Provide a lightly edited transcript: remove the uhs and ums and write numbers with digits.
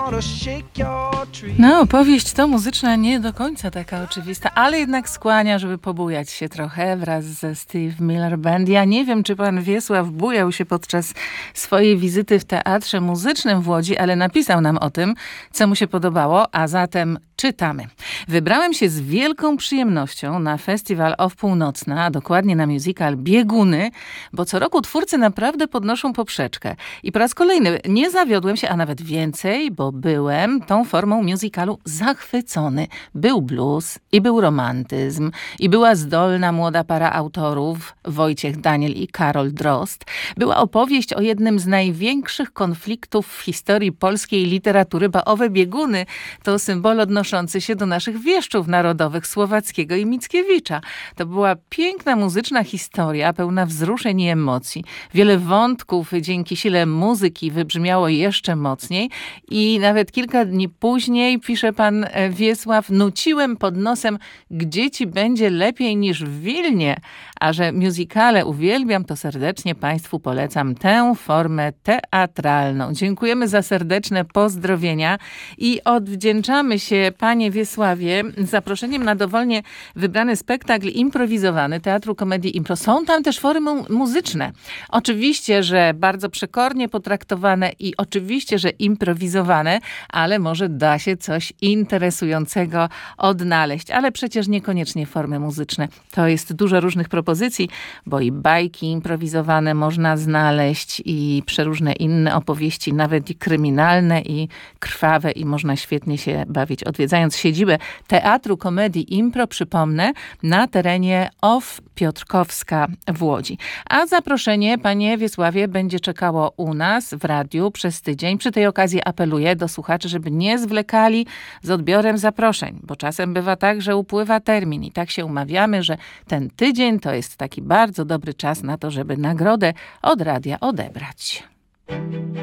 No, opowieść to muzyczna nie do końca taka oczywista, ale jednak skłania, żeby pobujać się trochę wraz ze Steve Miller Band. Ja nie wiem, czy pan Wiesław bujał się podczas swojej wizyty w Teatrze Muzycznym w Łodzi, ale napisał nam o tym, co mu się podobało, a zatem czytamy. Wybrałem się z wielką przyjemnością na Festiwal Off Północna, a dokładnie na musical Bieguny, bo co roku twórcy naprawdę podnoszą poprzeczkę. I po raz kolejny nie zawiodłem się, a nawet więcej, bo byłem tą formą musicalu zachwycony. Był blues i był romantyzm i była zdolna młoda para autorów, Wojciech Daniel i Karol Drozd. Była opowieść o jednym z największych konfliktów w historii polskiej literatury, bo owe bieguny to symbol odnoszący się do naszych wieszczów narodowych Słowackiego i Mickiewicza. To była piękna muzyczna historia, pełna wzruszeń i emocji. Wiele wątków dzięki sile muzyki wybrzmiało jeszcze mocniej i nawet kilka dni później, pisze pan Wiesław, nuciłem pod nosem, gdzie ci będzie lepiej niż w Wilnie. A że musicale uwielbiam, to serdecznie państwu polecam tę formę teatralną. Dziękujemy za serdeczne pozdrowienia i odwdzięczamy się, panie Wiesławie, zaproszeniem na dowolnie wybrany spektakl improwizowany Teatru Komedii Impro. Są tam też formy muzyczne. Oczywiście, że bardzo przekornie potraktowane i oczywiście, że improwizowane, ale może da się coś interesującego odnaleźć. Ale przecież niekoniecznie formy muzyczne. To jest dużo różnych propozycji, bo i bajki improwizowane można znaleźć i przeróżne inne opowieści, nawet i kryminalne i krwawe i można świetnie się bawić. Odwiedzając siedzibę Teatru Komedii Impro, przypomnę, na terenie OFF Piotrkowska w Łodzi. A zaproszenie, panie Wiesławie, będzie czekało u nas w radiu przez tydzień. Przy tej okazji apeluję do słuchaczy, żeby nie zwlekali z odbiorem zaproszeń, bo czasem bywa tak, że upływa termin i tak się umawiamy, że ten tydzień to jest taki bardzo dobry czas na to, żeby nagrodę od radia odebrać.